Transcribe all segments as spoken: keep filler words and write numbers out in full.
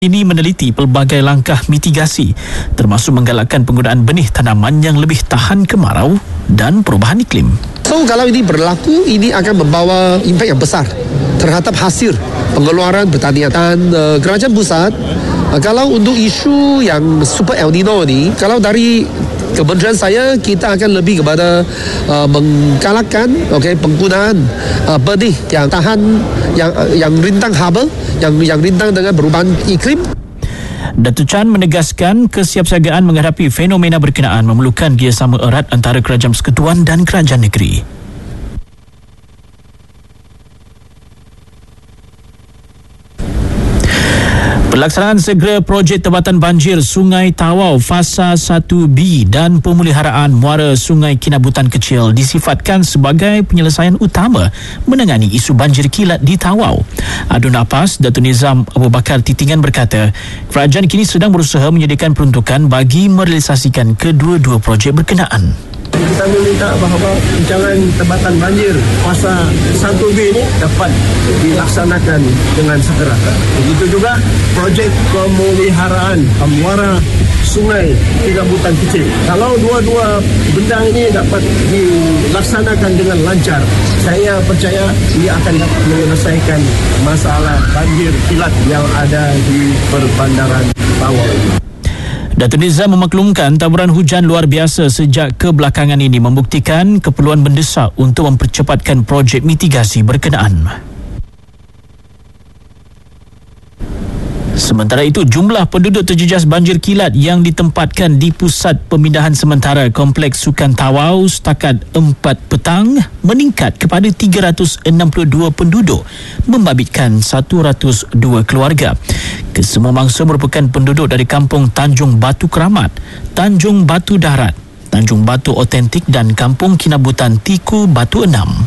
ini meneliti pelbagai langkah mitigasi termasuk menggalakkan penggunaan benih tanaman yang lebih tahan kemarau dan perubahan iklim. So kalau ini berlaku, ini akan membawa impak yang besar terhadap hasil pengeluaran pertanian dan uh, kerajaan pusat. Uh, kalau untuk isu yang Super El Nino ni, kalau dari kementerian saya, kita akan lebih kepada uh, menggalakkan okay, penggunaan uh, benih yang tahan, yang yang rintang haba, yang yang rintang dengan perubahan iklim. Datuk Chan menegaskan kesiapsiagaan menghadapi fenomena berkenaan memerlukan kerjasama erat antara kerajaan persekutuan dan kerajaan negeri. Pelaksanaan segera projek tempatan banjir Sungai Tawau Fasa satu B dan pemuliharaan muara Sungai Kinabutan Kecil disifatkan sebagai penyelesaian utama menangani isu banjir kilat di Tawau. Adu Napas Datuk Nizam Abu Bakar Titingan berkata, kerajaan kini sedang berusaha menyediakan peruntukan bagi merealisasikan kedua-dua projek berkenaan. Kita meminta bahawa rancangan tempatan banjir fasa satu B ini dapat dilaksanakan dengan segera. Begitu juga projek pemeliharaan muara Sungai Kinabutan Kecil. Kalau dua-dua benda ini dapat dilaksanakan dengan lancar, saya percaya ia akan menyelesaikan masalah banjir kilat yang ada di perbandaran Tawau. Datuk Nizam memaklumkan taburan hujan luar biasa sejak kebelakangan ini membuktikan keperluan mendesak untuk mempercepatkan projek mitigasi berkenaan. Sementara itu, jumlah penduduk terjejas banjir kilat yang ditempatkan di pusat pemindahan sementara Kompleks Sukan Tawau setakat empat petang meningkat kepada tiga ratus enam puluh dua penduduk, membabitkan seratus dua keluarga. Kesemua mangsa merupakan penduduk dari kampung Tanjung Batu Keramat, Tanjung Batu Darat, Tanjung Batu Otentik dan Kampung Kinabutan Tiku Batu Enam.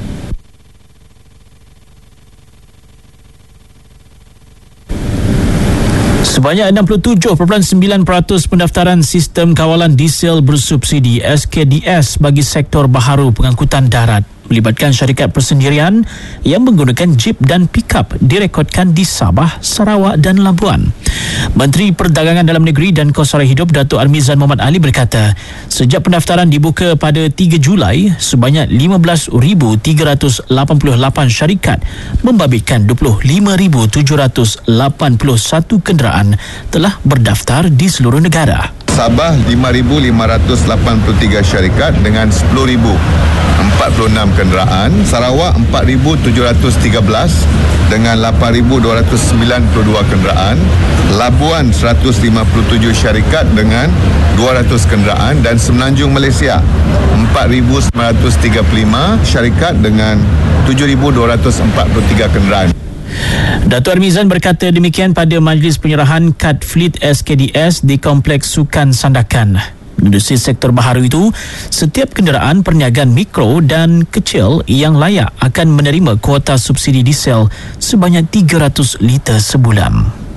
Sebanyak enam puluh tujuh perpuluhan sembilan peratus pendaftaran Sistem Kawalan Diesel Bersubsidi S K D S bagi sektor baharu pengangkutan darat melibatkan syarikat persendirian yang menggunakan jeep dan pikap direkodkan di Sabah, Sarawak dan Labuan. Menteri Perdagangan Dalam Negeri dan Kos Sara Hidup Datuk Armizan Mohamad Ali berkata, sejak pendaftaran dibuka pada tiga Julai, sebanyak lima belas ribu tiga ratus lapan puluh lapan syarikat membabitkan dua puluh lima ribu tujuh ratus lapan puluh satu kenderaan telah berdaftar di seluruh negara. Sabah lima ribu lima ratus lapan puluh tiga syarikat dengan sepuluh ribu empat puluh enam kenderaan, Sarawak empat ribu tujuh ratus tiga belas dengan lapan ribu dua ratus sembilan puluh dua kenderaan, Labuan seratus lima puluh tujuh syarikat dengan dua ratus kenderaan dan Semenanjung Malaysia empat ribu sembilan ratus tiga puluh lima syarikat dengan tujuh ribu dua ratus empat puluh tiga kenderaan. Datuk Armizan berkata demikian pada majlis penyerahan kad fleet S K D S di Kompleks Sukan Sandakan. Menerusi sektor baharu itu, setiap kenderaan perniagaan mikro dan kecil yang layak akan menerima kuota subsidi diesel sebanyak tiga ratus liter sebulan.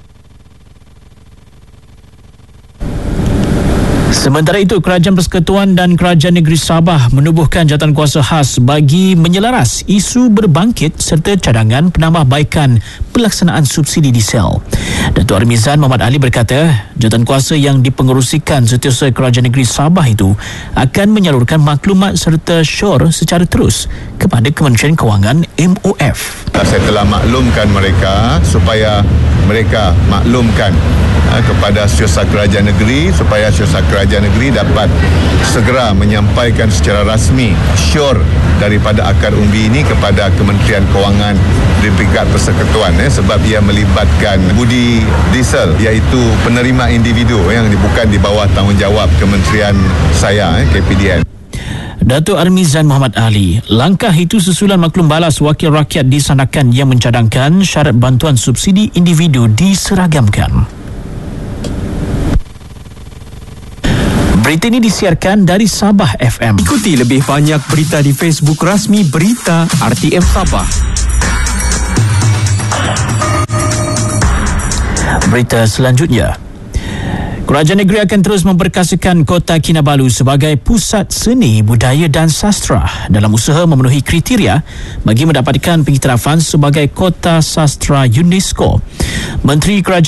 Sementara itu, Kerajaan Persekutuan dan Kerajaan Negeri Sabah menubuhkan jawatankuasa khas bagi menyelaras isu berbangkit serta cadangan penambahbaikan pelaksanaan subsidi diesel. Datuk Armizan Mohamad Ali berkata, jawatankuasa yang dipengerusikan Setiausaha Kerajaan Negeri Sabah itu akan menyalurkan maklumat serta syur secara terus kepada Kementerian Kewangan M O F. Saya telah maklumkan mereka supaya mereka maklumkan ha, kepada Setiausaha Kerajaan Negeri supaya Setiausaha Kerajaan Negeri dapat segera menyampaikan secara rasmi syur daripada akar umbi ini kepada Kementerian Kewangan di peringkat persekutuan eh, sebab ia melibatkan budi diesel iaitu penerima individu yang bukan di bawah tanggungjawab Kementerian saya eh, K P D N. Datuk Armizan Mohamad Ali, langkah itu susulan maklum balas wakil rakyat di Sandakan yang mencadangkan syarat bantuan subsidi individu diseragamkan. Berita ini disiarkan dari Sabah F M. Ikuti lebih banyak berita di Facebook rasmi Berita R T M Sabah. Berita selanjutnya. Kerajaan negeri akan terus memperkasakan Kota Kinabalu sebagai pusat seni, budaya dan sastra dalam usaha memenuhi kriteria bagi mendapatkan pengiktirafan sebagai Kota Sastra UNESCO. Menteri Kerajaan